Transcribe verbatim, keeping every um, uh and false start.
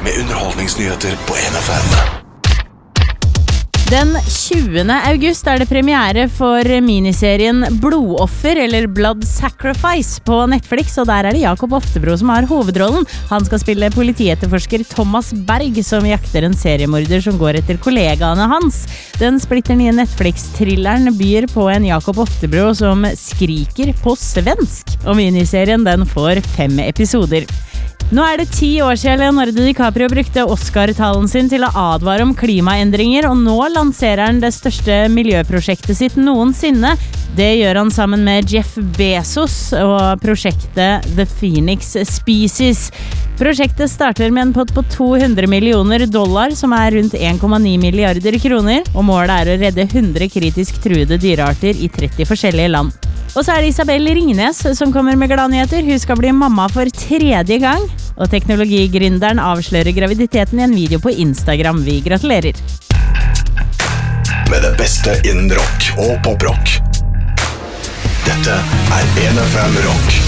med underholdningsnyheter på en F M. Den tjuende august er det premiere for miniserien Blodoffer, eller Blood Sacrifice, på Netflix, og der er det Jakob Oftebro som har hovedrollen. Han skal spille politietterforsker Thomas Berg, som jakter en seriemorder som går etter kollegaene hans. Den splitter nye Netflix-thrilleren byr på en Jakob Oftebro som skriker på svensk, og miniserien den får fem episoder. Nå er det ti år siden Leonardo DiCaprio brukte Oscar-talen sin til å advare om klimaendringer, og nå lanserer han det største miljøprosjektet sitt noensinne. Det gjør han sammen med Jeff Bezos og prosjektet The Phoenix Species. Prosjektet starter med en pott på to hundre millioner dollar, som er rundt en komma ni milliarder kroner, og målet er å redde hundre kritisk truede dyrearter i tretti forskjellige land. Og så er det Isabel Ringnes som kommer med gladnyheter. Hun skal bli mamma for tredje gang, og teknologigründeren avslører graviditeten i en video på Instagram. Vi gratulerer. Med det beste innen rock og poprock. Dette er en F M Rock.